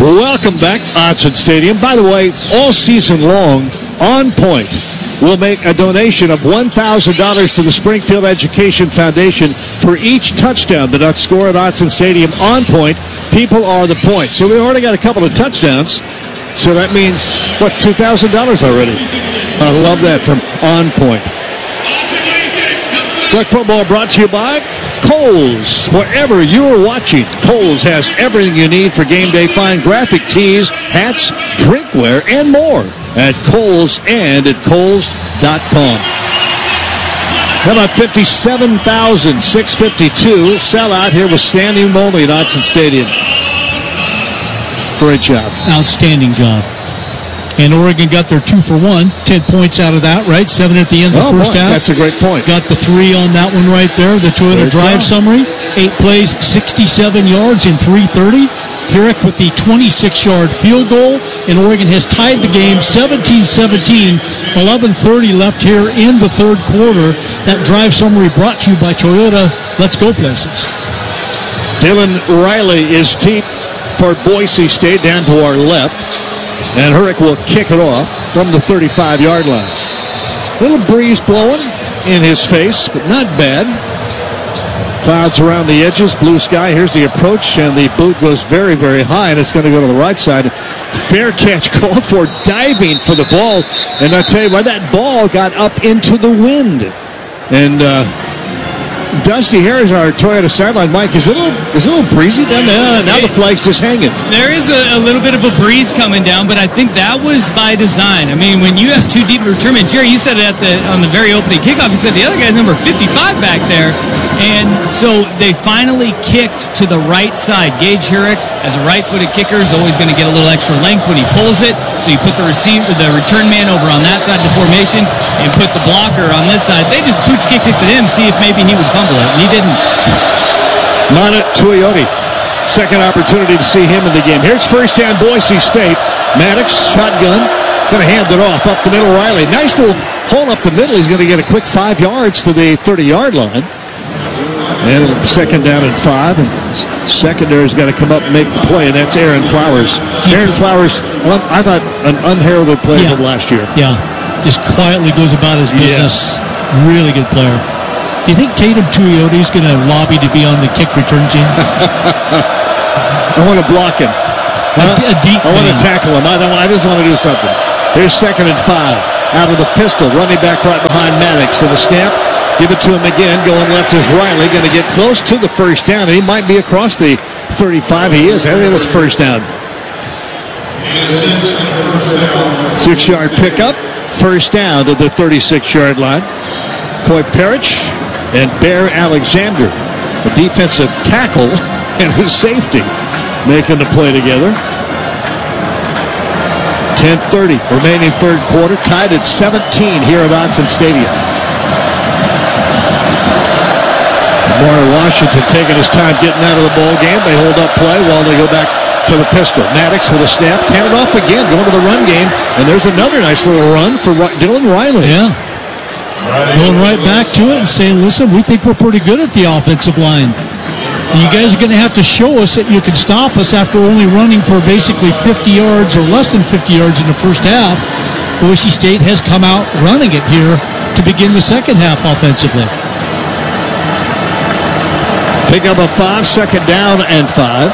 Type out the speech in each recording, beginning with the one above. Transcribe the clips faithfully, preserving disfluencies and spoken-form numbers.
Welcome back, Autzen Stadium. By the way, all season long, On Point will make a donation of one thousand dollars to the Springfield Education Foundation for each touchdown the Ducks score at Autzen Stadium. On Point, people are the point. So we already got a couple of touchdowns. So that means, what, two thousand dollars already? I love that from On Point. Duck football brought to you by Kohl's. Wherever you're watching, Kohl's has everything you need for game day. Find graphic tees, hats, drinkware, and more at Kohl's and at Kohl's dot com. How about fifty-seven thousand six hundred fifty-two? Sellout here with standing room only at Autzen Stadium. Great job. Outstanding job. And Oregon got their two for one. Ten points out of that, right? Seven at the end of the oh, first boy, half. That's a great point. Got the three on that one right there. The Toyota Great drive job. summary. Eight plays, sixty-seven yards in three thirty. Herrick with the twenty-six-yard field goal. And Oregon has tied the game seventeen seventeen. eleven thirty left here in the third quarter. That drive summary brought to you by Toyota. Let's go places. Dylan Riley is deep for Boise State down to our left. And Herrick will kick it off from the thirty-five-yard line. Little breeze blowing in his face, but not bad. Clouds around the edges, blue sky. Here's the approach, and the boot goes very, very high, and it's going to go to the right side. Fair catch called for, diving for the ball. And I'll tell you why, that ball got up into the wind. And uh, Dusty Harris, our Toyota sideline. Mike, is it a little, is it a little breezy down there? Now the flag's just hanging. There is a, a little bit of a breeze coming down, but I think that was by design. I mean, when you have two deep return men, Jerry, you said it at the on the very opening kickoff. You said the other guy's number fifty-five back there. And so they finally kicked to the right side. Gage Herrick, as a right-footed kicker, is always going to get a little extra length when he pulls it. So you put the receiver, the return man over on that side of the formation and put the blocker on this side. They just pooch kicked it to him, see if maybe he would fumble it. And he didn't. Mana Tuioti. Second opportunity to see him in the game. Here's first down, Boise State. Maddox, shotgun. Going to hand it off up the middle. Riley. Nice little hole up the middle. He's going to get a quick five yards to the thirty-yard line. And second down and five. And secondary's got to come up and make the play, and that's Aaron Flowers. Aaron Flowers, well, I thought an unheralded play Yeah. from last year. Yeah. Just quietly goes about his business. Yes. Really good player. Do you think Tatum Tuioti is going to lobby to be on the kick return team? I want to block him. Huh? A, a deep I want to man. tackle him. I, don't, I just want to do something. Here's second and five. Out of the pistol. Running back right behind Maddox. And a snap. Give it to him again. Going left is Riley. Going to get close to the first down. And he might be across the thirty-five. He is. I think it was first down. Six-yard pickup. First down to the thirty-six-yard line. Coy Parrish and Bear Alexander, a defensive tackle and his safety, making the play together. ten thirty remaining third quarter, tied at seventeen here at Autzen Stadium. Maury Washington taking his time getting out of the ball game. They hold up play while they go back to the pistol. Maddox with a snap, hand it off again, going to the run game, and there's another nice little run for Dylan Riley. Yeah. Going right back to it and saying, listen, we think we're pretty good at the offensive line. And you guys are going to have to show us that you can stop us after only running for basically fifty yards or less than fifty yards in the first half. Boise State has come out running it here to begin the second half offensively. Pick up a five, second down and five.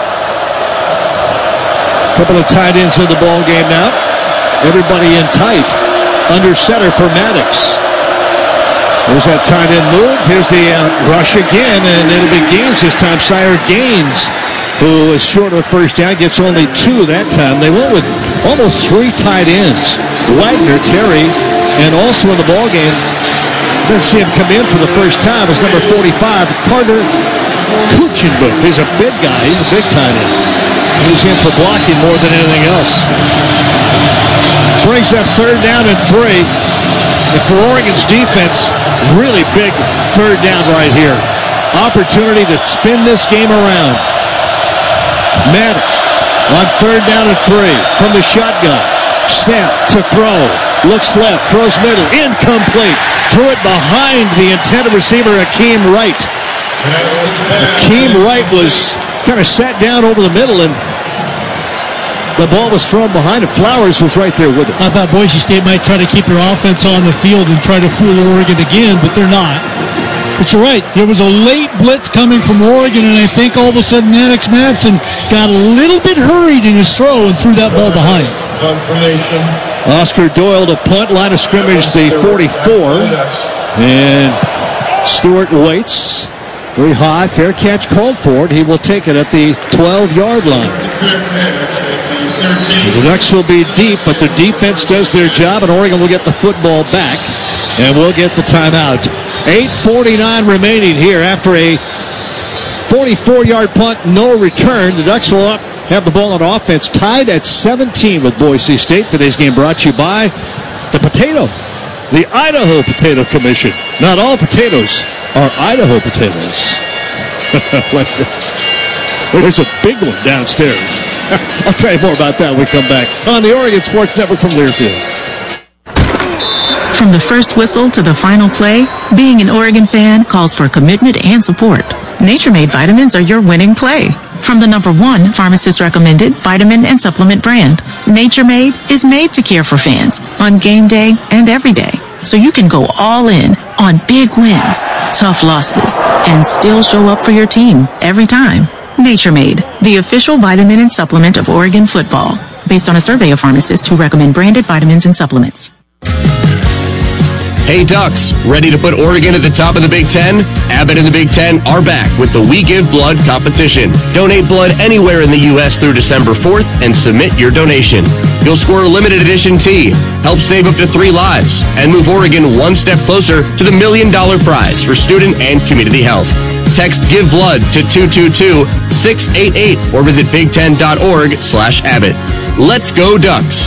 Couple of tight ends in the ball game now. Everybody in tight. Under center for Maddox. There's that tight end move. Here's the uh, rush again, and it'll be Gaines this time. Sire Gaines, who is short of the first down, gets only two that time. They went with almost three tight ends. Wagner, Terry, and also in the ball game, didn't see him come in for the first time, is number forty-five, Carter Kuchenbuch. He's a big guy. He's a big tight end. He's in for blocking more than anything else. Brings up third down and three. And for Oregon's defense, really big third down right here. Opportunity to spin this game around. Maddox on third down and three from the shotgun. Snap to throw. Looks left, throws middle, incomplete. Threw it behind the intended receiver, Akeem Wright. Akeem Wright was kind of sat down over the middle, and the ball was thrown behind him. Flowers was right there with it. I thought Boise State might try to keep their offense on the field and try to fool Oregon again, but they're not. But you're right. There was a late blitz coming from Oregon, and I think all of a sudden Maddox Madsen got a little bit hurried in his throw and threw that ball behind. Oscar Doyle to punt, line of scrimmage, the forty-four. And Stewart waits. Very high, fair catch called for it. He will take it at the twelve-yard line. The Ducks will be deep, but the defense does their job, and Oregon will get the football back, and we'll get the timeout. eight forty-nine remaining here after a forty-four-yard punt, no return. The Ducks will have the ball on offense, tied at seventeen with Boise State. Today's game brought to you by the Potato. The Idaho Potato Commission. Not all potatoes are Idaho potatoes. There's a big one downstairs. I'll tell you more about that when we come back on the Oregon Sports Network from Learfield. From the first whistle to the final play, being an Oregon fan calls for commitment and support. Nature Made vitamins are your winning play. From the number one pharmacist-recommended vitamin and supplement brand, Nature Made is made to care for fans on game day and every day. So you can go all in on big wins, tough losses, and still show up for your team every time. Nature Made, the official vitamin and supplement of Oregon football, based on a survey of pharmacists who recommend branded vitamins and supplements. Hey Ducks, ready to put Oregon at the top of the Big Ten? Abbott and the Big Ten are back with the We Give Blood competition. Donate blood anywhere in the U S through December fourth and submit your donation. You'll score a limited edition tee, help save up to three lives, and move Oregon one step closer to the million dollar prize for student and community health. Text Give Blood to two two two, six eight eight or visit big ten dot org slash Abbott. Let's go Ducks!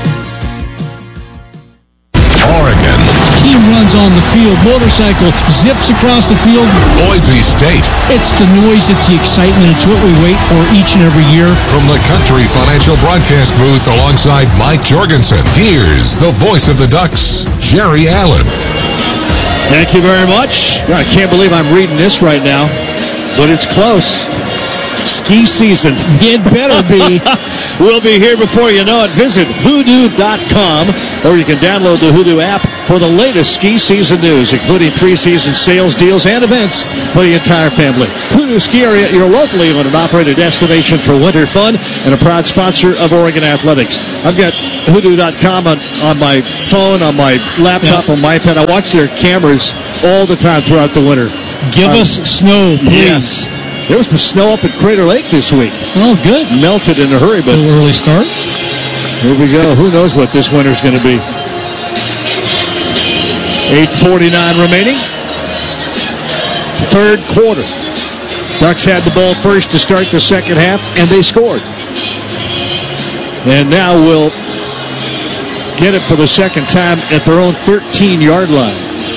Oregon. Team runs on the field. Motorcycle zips across the field. Boise State. It's the noise. It's the excitement. It's what we wait for each and every year. From the Country Financial Broadcast booth alongside Mike Jorgensen, here's the voice of the Ducks, Jerry Allen. Thank you very much. I can't believe I'm reading this right now, but it's close. Ski season. It better be. We'll be here before you know it. Visit hoodoo dot com, or you can download the Hoodoo app for the latest ski season news, including preseason sales, deals, and events for the entire family. Hoodoo Ski Area, your locally owned and operated destination for winter fun, and a proud sponsor of Oregon Athletics. I've got hoodoo dot com on, on my phone, on my laptop, yeah. on my iPad. I watch their cameras all the time throughout the winter. Give um, us snow, Yes. please. There was some snow up at Crater Lake this week. Oh, good. Melted in a hurry, but... A little early start. Here we go. Who knows what this winter's going to be. eight forty-nine remaining. Third quarter. Ducks had the ball first to start the second half, and they scored. And now we'll get it for the second time at their own thirteen-yard line.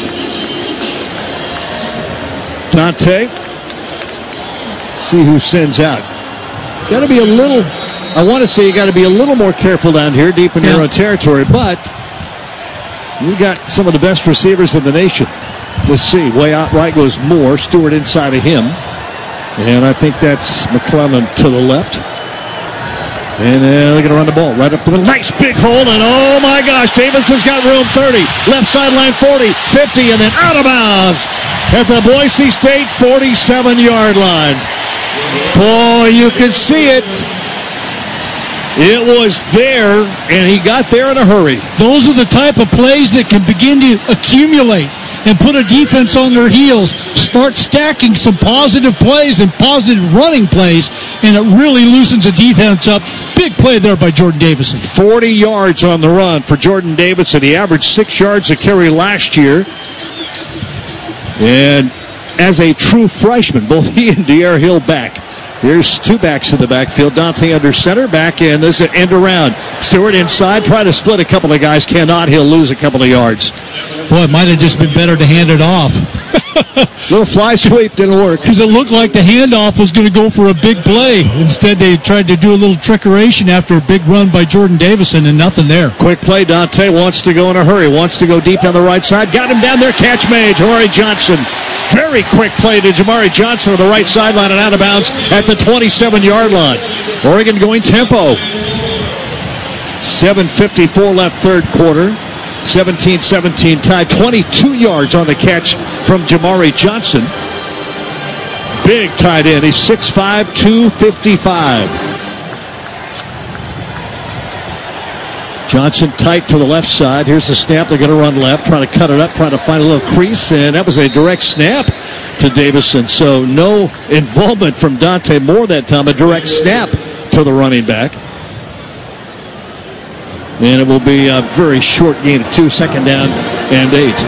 Dante. See who sends out. Got to be a little, I want to say you got to be a little more careful down here, deep in yeah. your own territory, but you got some of the best receivers in the nation. Let's see. Way out right goes Moore. Stewart inside of him. And I think that's McClellan to the left. And uh, they're going to run the ball right up to the nice big hole. And oh my gosh, Davidson's got room. thirty. Left sideline forty, fifty, and then out of bounds at the Boise State forty-seven-yard line. Boy, you could see it. It was there, and he got there in a hurry. Those are the type of plays that can begin to accumulate and put a defense on their heels. Start stacking some positive plays and positive running plays, and it really loosens the defense up. Big play there by Jordan Davison. forty yards on the run for Jordan Davison. He averaged six yards a carry last year. And as a true freshman, both he and De'Aaron Hill back. Here's two backs in the backfield. Dante under center, back in. This is an end around. Stewart inside, try to split a couple of guys. Cannot. He'll lose a couple of yards. Boy, it might have just been better to hand it off. Little fly sweep didn't work. Because it looked like the handoff was going to go for a big play. Instead, they tried to do a little trickeration after a big run by Jordan Davison, and nothing there. Quick play. Dante wants to go in a hurry. Wants to go deep down the right side. Got him down there. Catch made. Jamari Johnson. Very quick play to Jamari Johnson on the right sideline and out of bounds at the twenty-seven-yard line. Oregon going tempo. seven fifty-four left third quarter. seventeen seventeen tie. twenty-two yards on the catch from Jamari Johnson. Big tight end. He's six five, two fifty-five. Johnson tight to the left side. Here's the snap. They're going to run left, trying to cut it up, trying to find a little crease, and that was a direct snap to Davison. So no involvement from Dante Moore that time. A direct snap to the running back. And it will be a very short gain of two, second down and eight.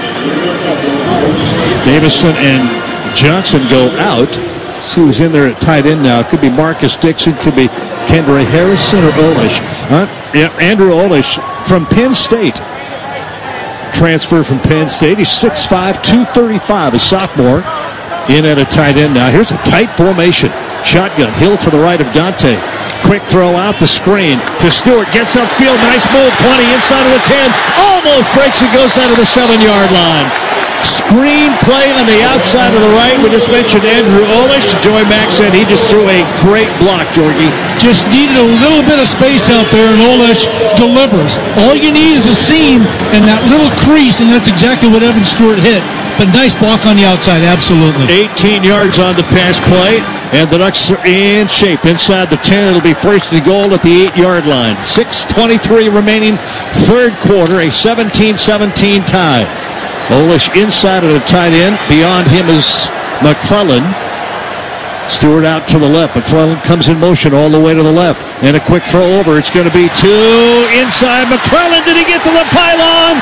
Davison and Johnson go out. See who's in there at tight end now. It could be Marcus Dixon, could be Kendra Harrison or Olish. Uh, yeah, Andrew Olish from Penn State. Transfer from Penn State. He's six five, two thirty-five, a sophomore. In at a tight end now. Here's a tight formation. Shotgun. Hill to the right of Dante. Quick throw out the screen to Stewart. Gets upfield. Nice move. twenty inside of the ten. Almost breaks and goes down to the seven-yard line. Screen play on the outside of the right. We just mentioned Andrew Olish. Joey Mack said he just threw a great block, Georgie. Just needed a little bit of space out there, and Olish delivers. All you need is a seam and that little crease, and that's exactly what Evan Stewart hit. But nice block on the outside, absolutely. eighteen yards on the pass play, and the Ducks are in shape. Inside the ten, it'll be first and goal at the eight-yard line. six twenty-three remaining, third quarter, a seventeen seventeen tie. Olish inside of the tight end. Beyond him is McClellan. Stewart out to the left. McClellan comes in motion all the way to the left. And a quick throw over. It's going to be two inside. McClellan, did he get to the pylon?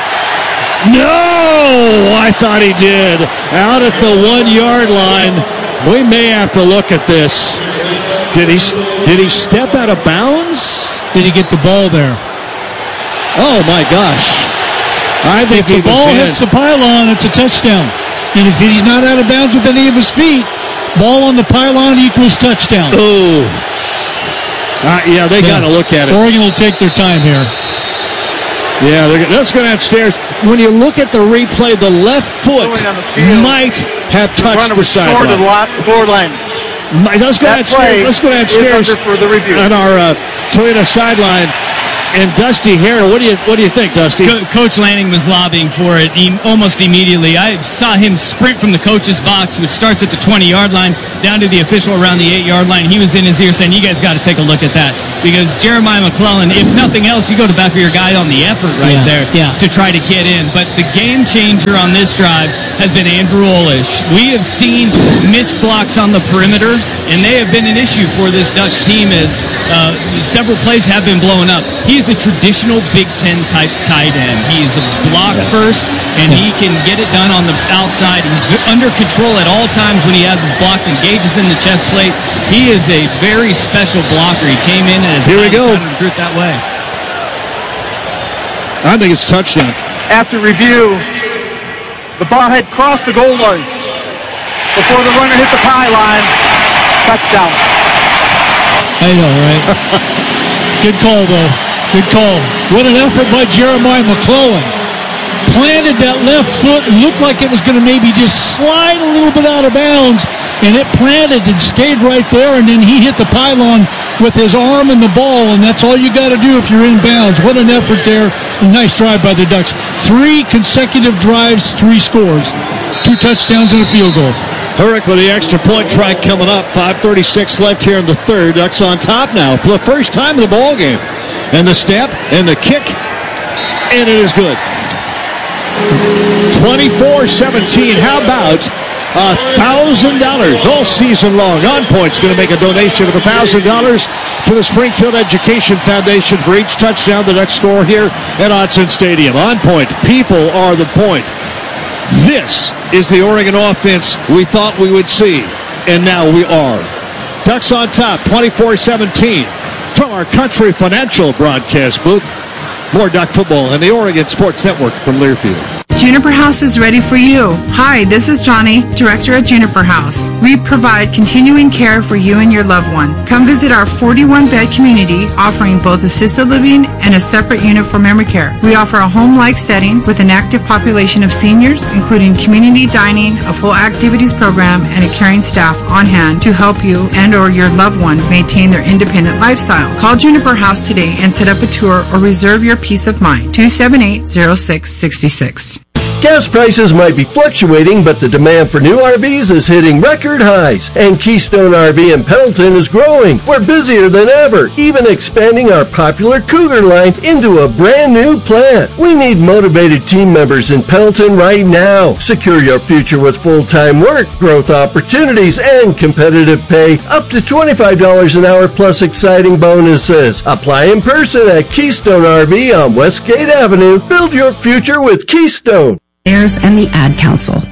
No! I thought he did. Out at the one-yard line. We may have to look at this. Did he did he step out of bounds? Did he get the ball there? Oh, my gosh. I think if the ball hits the pylon, it's a touchdown. And if he's not out of bounds with any of his feet, ball on the pylon equals touchdown. Oh. Uh, yeah, they yeah. got to look at it. Oregon will take their time here. Yeah, they're, let's go downstairs. When you look at the replay, the left foot might have touched the sideline. Let's go downstairs. Let's go downstairs for the review. On our uh, Toyota sideline. And Dusty Hare, what do you what do you think, Dusty? Co- Coach Lanning was lobbying for it e- almost immediately. I saw him sprint from the coach's box, which starts at the twenty-yard line, down to the official around the eight-yard line. He was in his ear saying, you guys got to take a look at that. Because Jeremiah McClellan, if nothing else, you go to bat for your guy on the effort right yeah, there yeah. to try to get in. But the game changer on this drive has been Andrew Olish. We have seen missed blocks on the perimeter, and they have been an issue for this Ducks team as uh, several plays have been blown up. He's a traditional Big Ten type tight end. He's a block first, and he can get it done on the outside. He's under control at all times when he has his blocks, engages in the chest plate. He is a very special blocker. He came in as Here we go. recruit that way. I think it's touchdown. After review, the ball had crossed the goal line before the runner hit the pylon. Touchdown. I know, right? Good call, though. Good call. What an effort by Jeremiah McClellan. Planted that left foot and looked like it was going to maybe just slide a little bit out of bounds, and it planted and stayed right there, and then he hit the pylon with his arm and the ball, and that's all you got to do if you're in bounds. What an effort there. A nice drive by the Ducks. Three consecutive drives, three scores. Two touchdowns and a field goal. Hurrick with the extra point try coming up. five thirty-six left here in the third. Ducks on top now for the first time in the ball game. And the step and the kick, and it is good. twenty-four seventeen. How about one thousand dollars all season long? On Point's going to make a donation of one thousand dollars to the Springfield Education Foundation for each touchdown the Ducks score here at Autzen Stadium. On Point, people are the point. This is the Oregon offense we thought we would see, and now we are. Ducks on top, twenty-four seventeen. From our Country Financial broadcast booth, more Duck football and the Oregon Sports Network from Learfield. Juniper House is ready for you. Hi, this is Johnny, Director at Juniper House. We provide continuing care for you and your loved one. Come visit our forty-one bed community, offering both assisted living and a separate unit for memory care. We offer a home-like setting with an active population of seniors, including community dining, a full activities program, and a caring staff on hand to help you and or your loved one maintain their independent lifestyle. Call Juniper House today and set up a tour or reserve your peace of mind. two seven eight, zero six six six. Gas prices might be fluctuating, but the demand for new R Vs is hitting record highs, and Keystone R V in Pendleton is growing. We're busier than ever, even expanding our popular Cougar line into a brand new plant. We need motivated team members in Pendleton right now. Secure your future with full-time work, growth opportunities, and competitive pay, up to twenty-five dollars an hour plus exciting bonuses. Apply in person at Keystone R V on Westgate Avenue. Build your future with Keystone. And the Ad Council.